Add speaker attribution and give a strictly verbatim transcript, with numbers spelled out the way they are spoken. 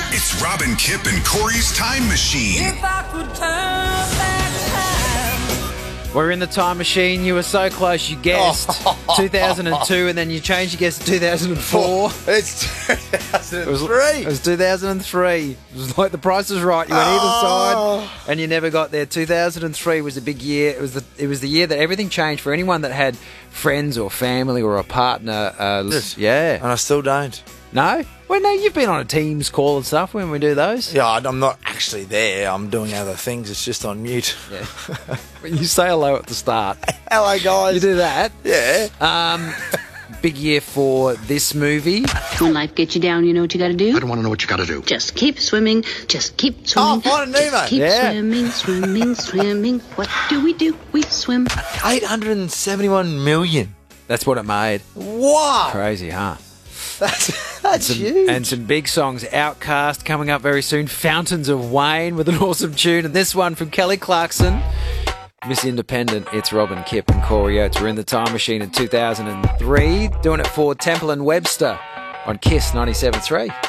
Speaker 1: It's Robin Kipp and Corey's Time Machine.
Speaker 2: If I could turn back time.
Speaker 3: We're in the time machine. You were so close. You guessed two thousand two, and then you changed your guess to two thousand four.
Speaker 4: It's two thousand three.
Speaker 3: It was, it was two thousand three. It was like The Price is Right. You went either
Speaker 4: Oh.
Speaker 3: side, and you never got there. two thousand three was a big year. It was the it was the year that everything changed for anyone that had friends or family or a partner. Uh,
Speaker 4: Yes.
Speaker 3: Yeah.
Speaker 4: And I still don't.
Speaker 3: No? Well, no, you've been on a Teams call and stuff when we do those.
Speaker 4: Yeah, I- I'm not actually there. I'm doing other things. It's just on mute.
Speaker 3: Yeah. When you say hello at the start.
Speaker 4: Hello, guys.
Speaker 3: You do that.
Speaker 4: Yeah.
Speaker 3: Um, big year for this movie.
Speaker 5: When life gets you down, you know what you gotta do?
Speaker 6: I don't want to know what you got to do.
Speaker 5: Just keep swimming. Just keep swimming.
Speaker 4: Oh, Finding Nemo.
Speaker 5: Just keep
Speaker 3: Yeah.
Speaker 5: swimming, swimming, swimming. What do we do? We swim.
Speaker 4: eight hundred seventy-one million.
Speaker 3: That's what it made.
Speaker 4: Wow.
Speaker 3: Crazy, huh?
Speaker 4: That's, that's
Speaker 3: Some-
Speaker 4: huge.
Speaker 3: and some big songs. Outcast coming up very soon. Fountains of Wayne with an awesome tune. And this one from Kelly Clarkson. Miss Independent. It's Robin Kipp and Corey Oates. We're in the time machine in two thousand three. Doing it for Temple and Webster on Kiss ninety-seven point three.